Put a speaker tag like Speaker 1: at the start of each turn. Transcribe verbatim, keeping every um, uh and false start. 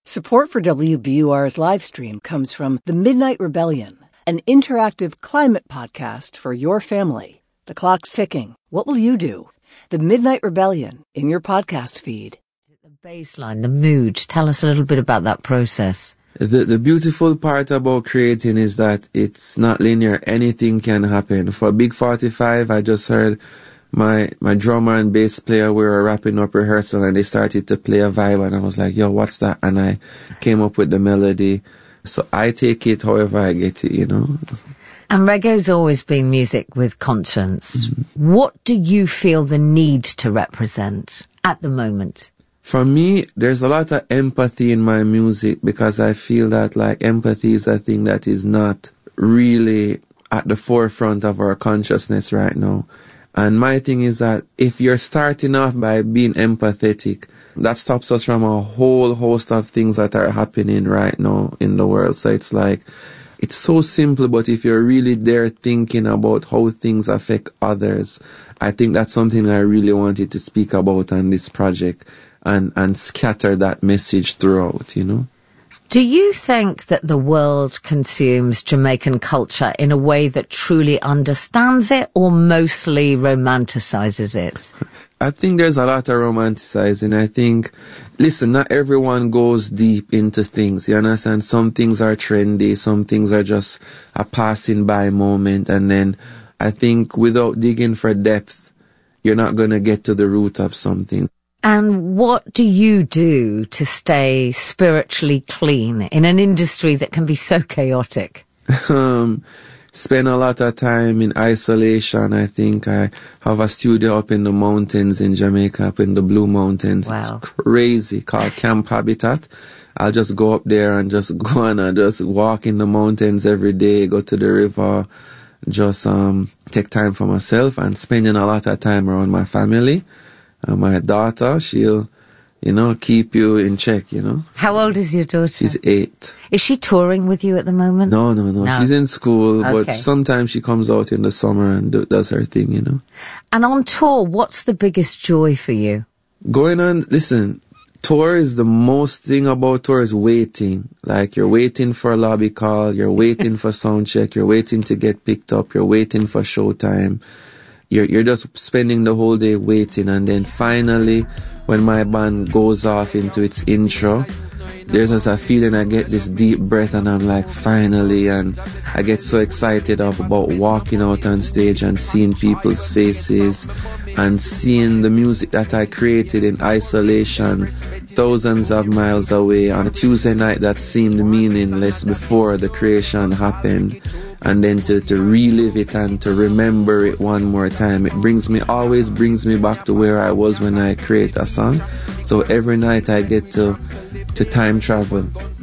Speaker 1: Support for W B U R's live stream comes from The Midnight Rebellion, an interactive climate podcast for your family. The clock's ticking. What will you do? The Midnight Rebellion in your podcast feed.
Speaker 2: The baseline, the mood. Tell us a little bit about that process.
Speaker 3: The the beautiful part about creating is that it's not linear. Anything can happen. For Big forty-five, I just heard my my drummer and bass player, we were wrapping up rehearsal and they started to play a vibe and I was like, yo, what's that? And I came up with the melody. So I take it however I get it, you know.
Speaker 2: And reggae's always been music with conscience. Mm-hmm. What do you feel the need to represent at the moment?
Speaker 3: For me, there's a lot of empathy in my music because I feel that like empathy is a thing that is not really at the forefront of our consciousness right now. And my thing is that if you're starting off by being empathetic, that stops us from a whole host of things that are happening right now in the world. So it's like, it's so simple, but if you're really there thinking about how things affect others, I think that's something I really wanted to speak about on this project and, and scatter that message throughout, you know.
Speaker 2: Do you think that the world consumes Jamaican culture in a way that truly understands it or mostly romanticizes it?
Speaker 3: I think there's a lot of romanticizing. I think, listen, not everyone goes deep into things, you understand? Some things are trendy, some things are just a passing by moment, and then I think without digging for depth, you're not going to get to the root of something.
Speaker 2: And what do you do to stay spiritually clean in an industry that can be so chaotic?
Speaker 3: um, spend a lot of time in isolation. I think I have a studio up in the mountains in Jamaica, up in the Blue Mountains.
Speaker 2: Wow.
Speaker 3: It's crazy, called Camp Habitat. I'll just go up there and just go on and just walk in the mountains every day, go to the river, just um take time for myself and spending a lot of time around my family. Uh, my daughter, she'll, you know, keep you in check, you know.
Speaker 2: How old is your daughter?
Speaker 3: She's eight.
Speaker 2: Is she touring with you at the moment?
Speaker 3: No, no, no. no. She's in school,
Speaker 2: okay.
Speaker 3: But sometimes she comes out in the summer and do, does her thing, you know.
Speaker 2: And on tour, what's the biggest joy for you?
Speaker 3: Going on, listen, tour is the most thing about tour is waiting. Like, you're waiting for a lobby call, you're waiting for sound check, you're waiting to get picked up, you're waiting for showtime. You're, you're just spending the whole day waiting, and then finally, when my band goes off into its intro, there's just a feeling I get this deep breath and I'm like, finally, and I get so excited of about walking out on stage and seeing people's faces and seeing the music that I created in isolation thousands of miles away on a Tuesday night that seemed meaningless before the creation happened. And then to, to relive it and to remember it one more time. It brings me, always brings me back to where I was when I create a song. So every night I get to, to time travel.